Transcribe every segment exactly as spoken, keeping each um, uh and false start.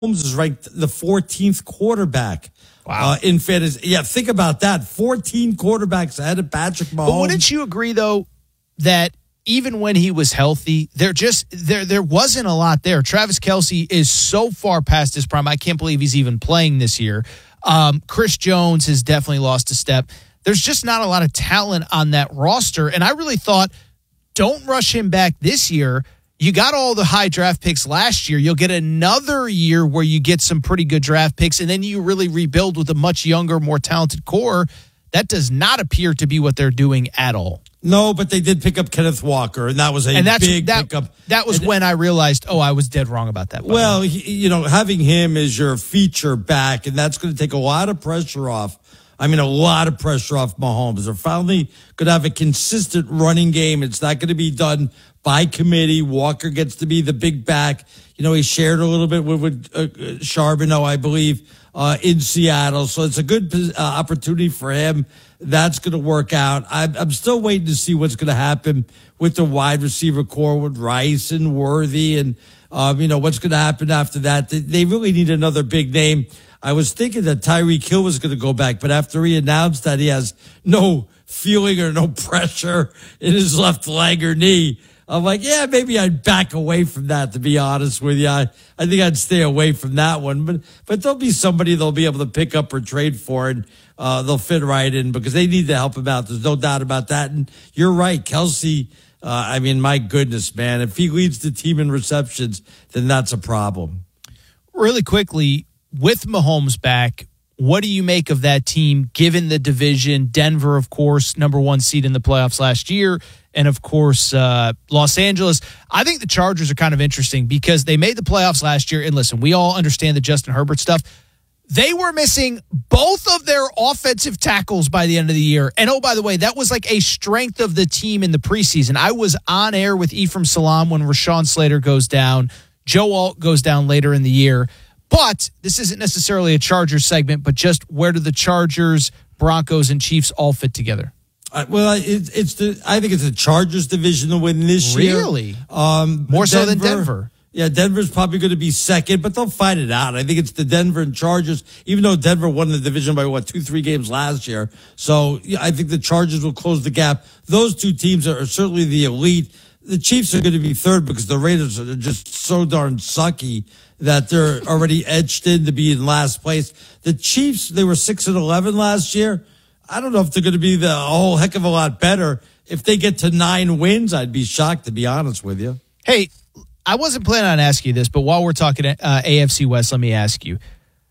Mahomes is ranked the fourteenth quarterback. Wow. Uh, in fantasy. Yeah, think about that. fourteen quarterbacks ahead of Patrick Mahomes. But wouldn't you agree, though, that even when he was healthy, there just there there wasn't a lot there. Travis Kelce is so far past his prime. I can't believe he's even playing this year. Um, Chris Jones has definitely lost a step. There's just not a lot of talent on that roster. And I really thought, don't rush him back this year. You got all the high draft picks last year. You'll get another year where you get some pretty good draft picks, and then you really rebuild with a much younger, more talented core. That does not appear to be what they're doing at all. No, but they did pick up Kenneth Walker, and that was a and that's, big that, pickup. That was and, when I realized, oh, I was dead wrong about that. Well, he, you know, having him as your feature back, and that's going to take a lot of pressure off. I mean, a lot of pressure off Mahomes. They're finally going to have a consistent running game. It's not going to be done by committee. Walker gets to be the big back. You know, he shared a little bit with, with uh, Charbonneau, I believe, uh, in Seattle. So it's a good uh, opportunity for him. That's going to work out. I'm, I'm still waiting to see what's going to happen with the wide receiver core with Rice and Worthy, and um, you know what's going to happen after that. They, they really need another big name. I was thinking that Tyreek Hill was going to go back, but after he announced that he has no feeling or no pressure in his left leg or knee, I'm like, yeah, maybe I'd back away from that, to be honest with you. I, I think I'd stay away from that one. But but there'll be somebody they'll be able to pick up or trade for, and uh, they'll fit right in because they need to help him out. There's no doubt about that. And you're right, Kelce, uh, I mean, my goodness, man, if he leads the team in receptions, then that's a problem. Really quickly, with Mahomes back, what do you make of that team, given the division? Denver, of course, number one seed in the playoffs last year. And, of course, uh, Los Angeles. I think the Chargers are kind of interesting because they made the playoffs last year. And, listen, we all understand the Justin Herbert stuff. They were missing both of their offensive tackles by the end of the year. And, oh, by the way, that was like a strength of the team in the preseason. I was on air with Ephraim Salaam when Rashawn Slater goes down. Joe Alt goes down later in the year. But this isn't necessarily a Chargers segment, but just where do the Chargers, Broncos, and Chiefs all fit together? Uh, well, it, it's the. I think it's the Chargers division to win this really? year. Really? Um, More Denver, so than Denver. Yeah, Denver's probably going to be second, but they'll fight it out. I think it's the Denver and Chargers, even though Denver won the division by, what, two, three games last year. So yeah, I think the Chargers will close the gap. Those two teams are, are certainly the elite. The Chiefs are going to be third because the Raiders are just so darn sucky that they're already edged in to be in last place. The Chiefs, they were six and eleven last year. I don't know if they're going to be the, a whole heck of a lot better. If they get to nine wins, I'd be shocked, to be honest with you. Hey, I wasn't planning on asking you this, but while we're talking uh, A F C West, let me ask you.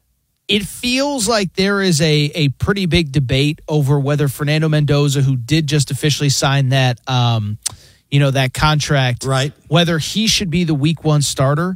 It feels like there is a, a pretty big debate over whether Fernando Mendoza, who did just officially sign that, um, you know, that contract, right, whether he should be the week one starter.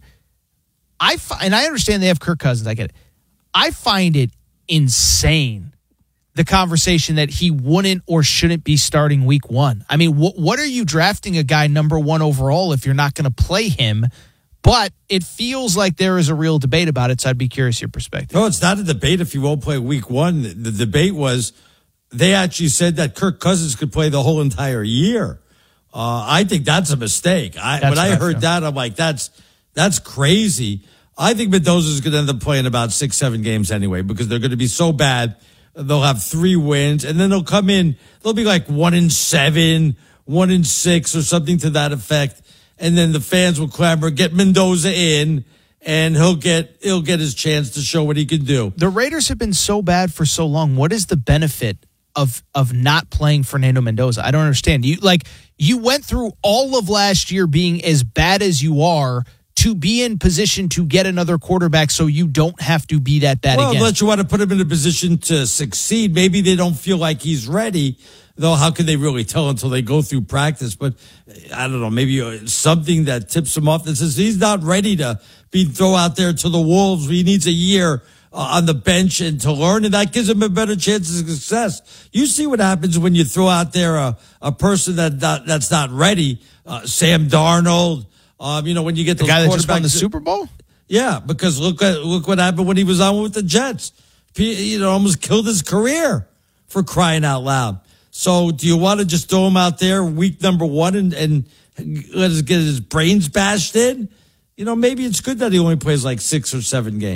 I fi- and I understand they have Kirk Cousins. I get it. I find it insane, the conversation that he wouldn't or shouldn't be starting week one. I mean, wh- what are you drafting a guy number one overall if you're not going to play him? But it feels like there is a real debate about it, so I'd be curious your perspective. No, it's not a debate if he won't play week one. The debate was they actually said that Kirk Cousins could play the whole entire year. Uh, I think that's a mistake. I, when I heard that, I'm like, that's that's crazy. I think Mendoza's going to end up playing about six, seven games anyway because they're going to be so bad. They'll have three wins, and then they'll come in. They'll be like one in seven, one in six, or something to that effect. And then the fans will clamor, get Mendoza in, and he'll get he'll get his chance to show what he can do. The Raiders have been so bad for so long. What is the benefit of of not playing Fernando Mendoza? I don't understand. You like you went through all of last year being as bad as you are to be in position to get another quarterback so you don't have to be that bad well, again. Well, unless you want to put him in a position to succeed. Maybe they don't feel like he's ready, though. How can they really tell until they go through practice? But I don't know, maybe something that tips him off that says he's not ready to be thrown out there to the wolves. He needs a year uh, on the bench and to learn, and that gives him a better chance of success. You see what happens when you throw out there a, a person that not, that's not ready. Uh, Sam Darnold. Um, you know, when you get the guy that just won the Super Bowl? Yeah, because look at, look what happened when he was on with the Jets. He, you know, almost killed his career, for crying out loud. So do you want to just throw him out there week number one and, and let us get his brains bashed in? you know, maybe it's good that he only plays like six or seven games.